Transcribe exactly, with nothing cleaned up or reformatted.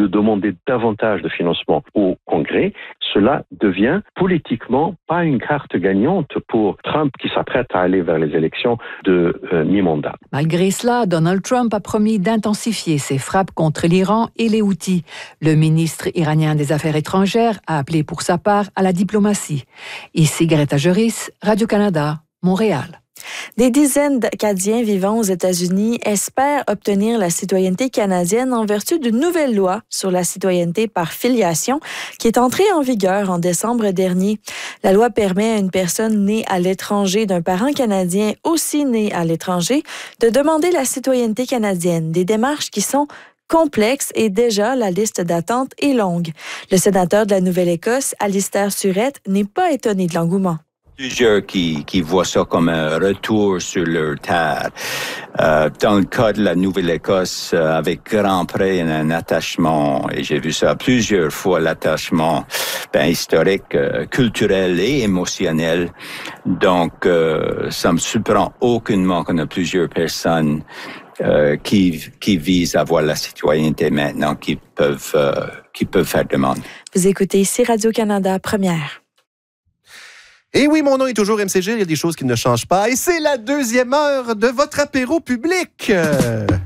de demander davantage de financement au Congrès, cela devient politiquement pas une carte gagnante pour Trump qui s'apprête à aller vers les élections de euh, mi-mandat. Malgré cela, Donald Trump a promis d'intensifier ses frappes contre l'Iran et les Houthis. Le ministre iranien des Affaires étrangères a appelé pour sa part à la diplomatie. Ici Greta Joris, Radio-Canada, Montréal. Des dizaines d'Acadiens vivant aux États-Unis espèrent obtenir la citoyenneté canadienne en vertu d'une nouvelle loi sur la citoyenneté par filiation qui est entrée en vigueur en décembre dernier. La loi permet à une personne née à l'étranger d'un parent canadien aussi né à l'étranger de demander la citoyenneté canadienne, des démarches qui sont complexe et déjà la liste d'attente est longue. Le sénateur de la Nouvelle-Écosse, Alistair Surrett, n'est pas étonné de l'engouement. Plusieurs qui, qui voient ça comme un retour sur leur terre. Euh, dans le cas de la Nouvelle-Écosse, euh, avec grand près un attachement, et j'ai vu ça plusieurs fois, l'attachement ben, historique, euh, culturel et émotionnel. Donc, euh, ça me surprend aucunement qu'on a plusieurs personnes euh, qui, qui visent à avoir la citoyenneté maintenant, qui peuvent, euh, qui peuvent faire demande. Vous écoutez ici Radio-Canada Première. Et oui, mon nom est toujours M C G, il y a des choses qui ne changent pas. Et c'est la deuxième heure de votre apéro public. Euh...